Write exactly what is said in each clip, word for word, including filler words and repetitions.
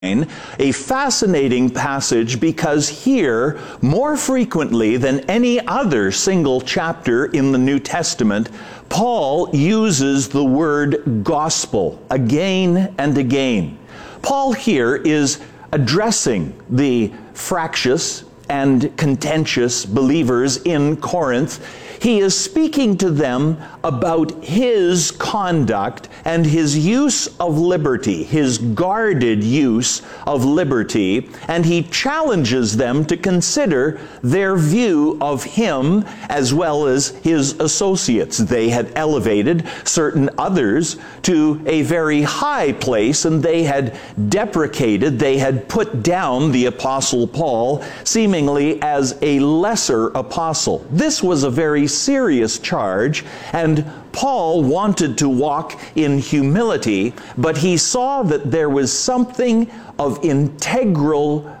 A fascinating passage because here, more frequently than any other single chapter in the New Testament, Paul uses the word gospel again and again. Paul here is addressing the fractious and contentious believers in Corinth. He is speaking to them about his conduct and his use of liberty, his guarded use of liberty, and he challenges them to consider their view of him as well as his associates. They had elevated certain others to a very high place, and they had deprecated, they had put down the Apostle Paul, seemingly as a lesser apostle. This was a very serious charge, and Paul wanted to walk in humility, but he saw that there was something of integral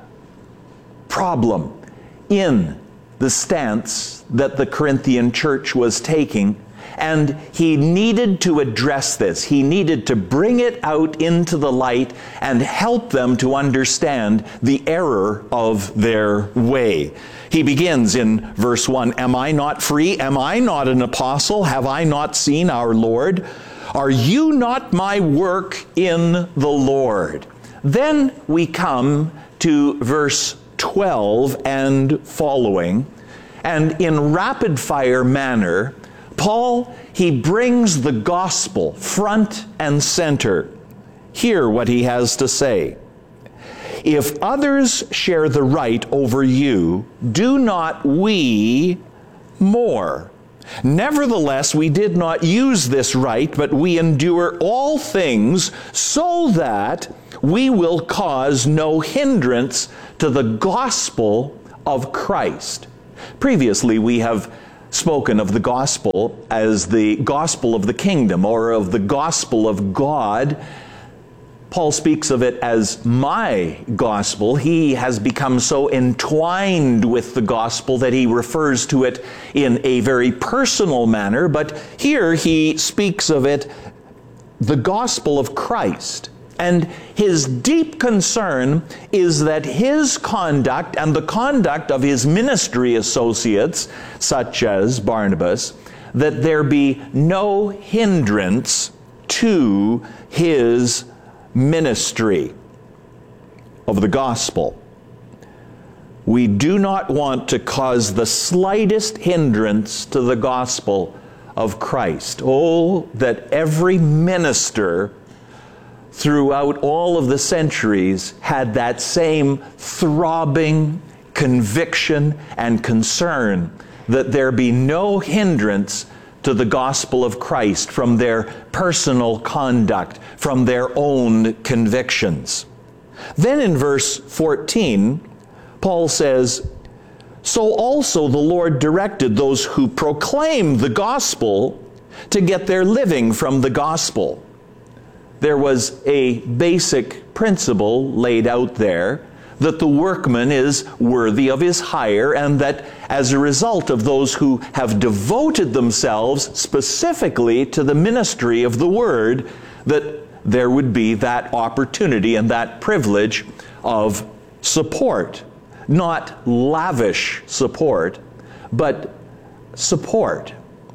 problem in the stance that the Corinthian church was taking, and he needed to address this. He needed to bring it out into the light and help them to understand the error of their way. He begins in verse one, "Am I not free? Am I not an apostle? Have I not seen our Lord? Are you not my work in the Lord?" Then we come to verse twelve and following, and in rapid-fire manner, Paul, he brings the gospel front and center. Hear what he has to say. "If others share the right over you, do not we more? Nevertheless, we did not use this right, but we endure all things so that we will cause no hindrance to the gospel of Christ." Previously, we have spoken of the gospel as the gospel of the kingdom or of the gospel of God. Paul speaks of it as my gospel. He has become so entwined with the gospel that he refers to it in a very personal manner, but here he speaks of it, the gospel of Christ. And his deep concern is that his conduct and the conduct of his ministry associates, such as Barnabas, that there be no hindrance to his ministry of the gospel. We do not want to cause the slightest hindrance to the gospel of Christ. Oh, that every minister throughout all of the centuries had that same throbbing conviction and concern that there be no hindrance to the gospel of Christ from their personal conduct, from their own convictions. Then in verse fourteen, Paul says, "So also the Lord directed those who proclaim the gospel to get their living from the gospel." There was a basic principle laid out there that the workman is worthy of his hire, and that as a result of those who have devoted themselves specifically to the ministry of the word, that there would be that opportunity and that privilege of support. Not lavish support, but support.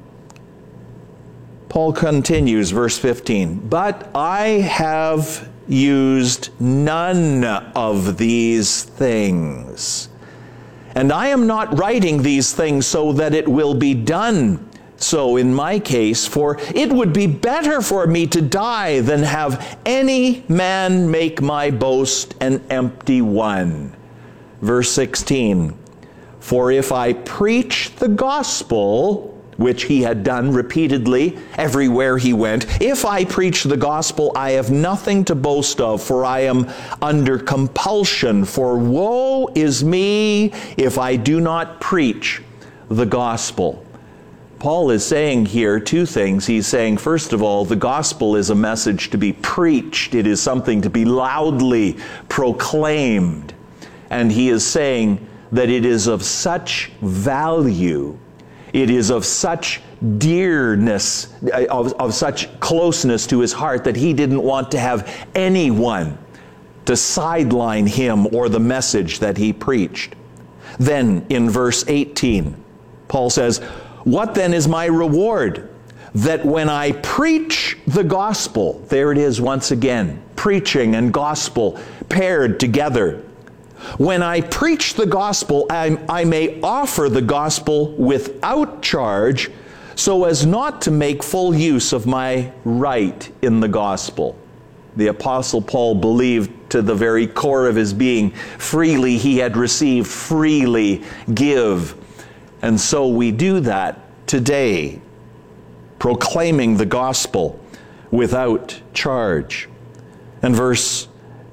Paul continues, verse fifteen, "But I have used none of these things. And I am not writing these things so that it will be done so in my case, for it would be better for me to die than have any man make my boast an empty one." Verse sixteen, "For if I preach the gospel," which he had done repeatedly everywhere he went, "if I preach the gospel, I have nothing to boast of, for I am under compulsion. For woe is me if I do not preach the gospel." Paul is saying here two things. He's saying, first of all, the gospel is a message to be preached. It is something to be loudly proclaimed. And he is saying that it is of such value, it is of such dearness, of, of such closeness to his heart, that he didn't want to have anyone to sideline him or the message that he preached. Then in verse eighteen, Paul says, "What then is my reward? That when I preach the gospel," there it is once again, preaching and gospel paired together. "When I preach the gospel, I, I may offer the gospel without charge, so as not to make full use of my right in the gospel." The Apostle Paul believed to the very core of his being, freely he had received, freely give. And so we do that today, proclaiming the gospel without charge. And verse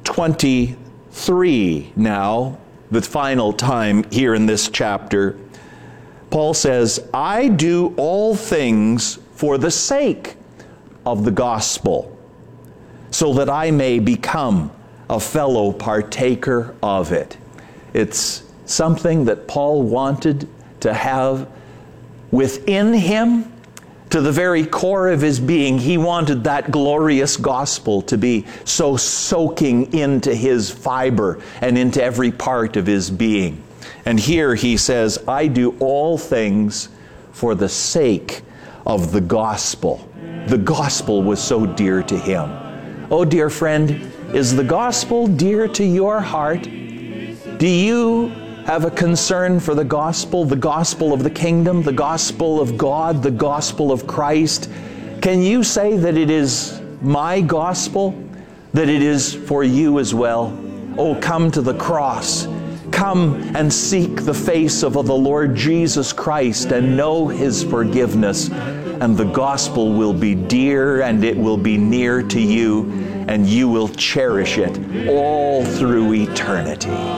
twenty-three now, the final time here in this chapter, Paul says, "I do all things for the sake of the gospel, so that I may become a fellow partaker of it." It's something that Paul wanted to have within him, to the very core of his being. He wanted that glorious gospel to be so soaking into his fiber and into every part of his being. And here he says, "I do all things for the sake of the gospel." The gospel was so dear to him. Oh, dear friend, is the gospel dear to your heart? Do you have a concern for the gospel, the gospel of the kingdom, the gospel of God, the gospel of Christ? Can you say that it is my gospel, that it is for you as well? Oh, come to the cross. Come and seek the face of the Lord Jesus Christ and know His forgiveness, and the gospel will be dear and it will be near to you, and you will cherish it all through eternity.